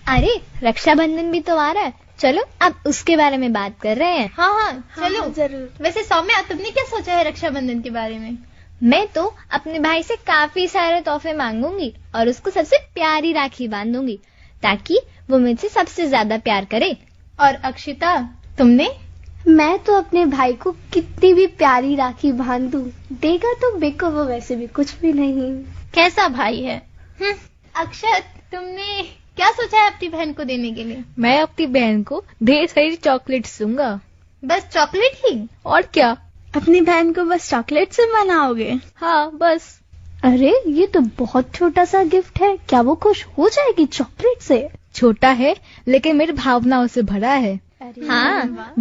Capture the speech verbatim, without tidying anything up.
अरे रक्षाबंधन भी तो आ रहा है, चलो अब उसके बारे में बात कर रहे हैं। हाँ हाँ चलो हाँ, जरूर। वैसे सौम्या तुमने क्या सोचा है रक्षाबंधन के बारे में? मैं तो अपने भाई से काफी सारे तोहफे मांगूंगी और उसको सबसे प्यारी राखी बांधूंगी ताकि वो मुझसे सबसे ज्यादा प्यार करे। और अक्षिता तुमने? मैं तो अपने भाई को कितनी भी प्यारी राखी बांध दूं, देगा तो बेको वो वैसे भी कुछ भी नहीं। कैसा भाई है। अक्षत तुमने क्या सोचा है अपनी बहन को देने के लिए? मैं अपनी बहन को ढेर सारी चॉकलेट्स दूंगा। बस चॉकलेट ही? और क्या, अपनी बहन को बस चॉकलेट से मनाओगे? हाँ बस। अरे ये तो बहुत छोटा सा गिफ्ट है, क्या वो खुश हो जाएगी चॉकलेट से? छोटा है लेकिन मेरी भावनाओं से भरा है। हाँ